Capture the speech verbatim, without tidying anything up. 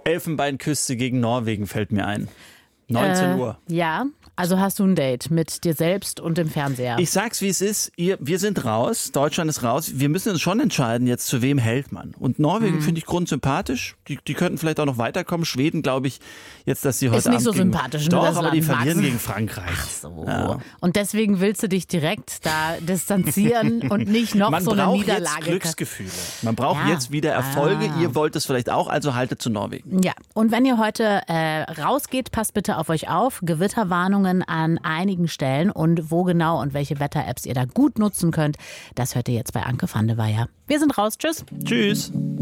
Elfenbeinküste gegen Norwegen fällt mir ein. neunzehn Uhr. Äh, ja, also hast du ein Date mit dir selbst und dem Fernseher. Ich sag's, wie es ist. Ihr, wir sind raus. Deutschland ist raus. Wir müssen uns schon entscheiden, jetzt zu wem hält man. Und Norwegen mhm. finde ich grundsympathisch. Die, die könnten vielleicht auch noch weiterkommen. Schweden, glaube ich, jetzt, dass sie heute ist nicht Abend so gegen, sympathisch. Doch, das aber Land die verlieren magst. gegen Frankreich. Ach so. Ja. Und deswegen willst du dich direkt da distanzieren und nicht noch man so eine braucht Niederlage. jetzt Glücksgefühle. Man braucht Ja. jetzt wieder Erfolge. Ah. Ihr wollt es vielleicht auch, also haltet zu Norwegen. Ja, und wenn ihr heute äh, rausgeht, passt bitte auf euch auf. Gewitterwarnungen an einigen Stellen und wo genau und welche Wetter-Apps ihr da gut nutzen könnt, das hört ihr jetzt bei Anke van de Weyer. Wir sind raus. Tschüss. Tschüss.